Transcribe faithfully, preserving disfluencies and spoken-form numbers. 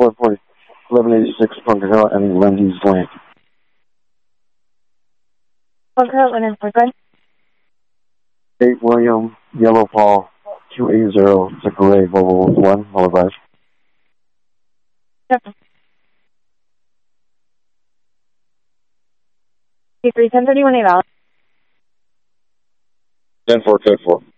four forty, eleven eighty-six Bunker Hill and Lundy's Lane. Bunker Hill, London, Brooklyn. eight William, Yellow Paul, two eight zero, it's a gray Volvo one, all advice. Yep. three ten thirty-one eight Valley. ten four, code four.